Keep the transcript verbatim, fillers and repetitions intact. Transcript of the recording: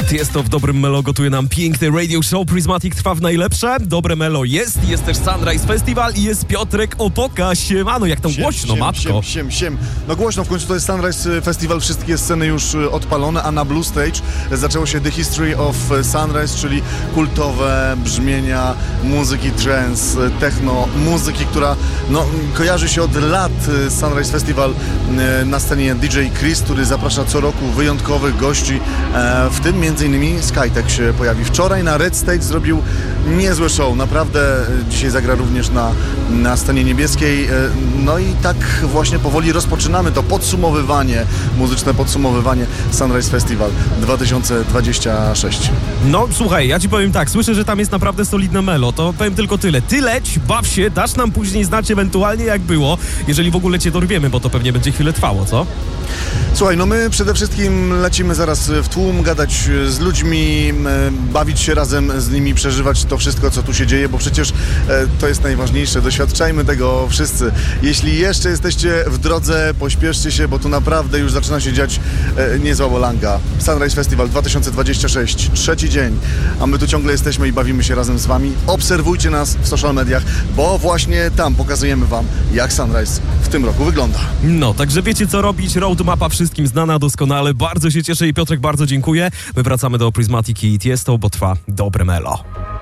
Tiesto w dobrym melo gotuje nam piękny radio show. Prismatic trwa w najlepsze. Dobre melo jest. Jest też Sunrise Festival i jest Piotrek Opoka. Siemano, jak tam siem, głośno, siem, matko. Siem, siem, siem. No głośno, w końcu to jest Sunrise Festival, wszystkie sceny już odpalone, a na Blue Stage zaczęło się The History of Sunrise, czyli kultowe brzmienia muzyki trance, techno, muzyki, która no, kojarzy się od lat. Sunrise Festival na scenie D J Chris, który zaprasza co roku wyjątkowych gości, w tym między innymi Skytech się pojawi. Wczoraj na Red Stage zrobił niezłe show, naprawdę dzisiaj zagra również na, na scenie niebieskiej. No i tak właśnie powoli rozpoczynamy to podsumowywanie, muzyczne podsumowywanie Sunrise Festival dwa tysiące dwudziesty szósty. No słuchaj, ja ci powiem tak, słyszę, że tam jest naprawdę solidne melo, to powiem tylko tyle. Ty leć, baw się, dasz nam później znać ewentualnie jak było, jeżeli w ogóle cię dorwiemy, bo to pewnie będzie chwilę trwało, co? Słuchaj, no my przede wszystkim lecimy zaraz w tłum, gadać z ludźmi, bawić się razem z nimi, przeżywać to wszystko, co tu się dzieje, bo przecież to jest najważniejsze. Doświadczajmy tego wszyscy. Jeśli jeszcze jesteście w drodze, pośpieszcie się, bo tu naprawdę już zaczyna się dziać niezła bolanga. Sunrise Festival dwa tysiące dwudziesty szósty, trzeci dzień, a my tu ciągle jesteśmy i bawimy się razem z wami. Obserwujcie nas w social mediach, bo właśnie tam pokazujemy wam, jak Sunrise w tym roku wygląda. No, także wiecie co robić, roadmapa wszystkim znana doskonale, bardzo się cieszę i Piotrek, bardzo dziękuję. My wracamy do Prismatic i Tiesto, bo trwa dobre melo.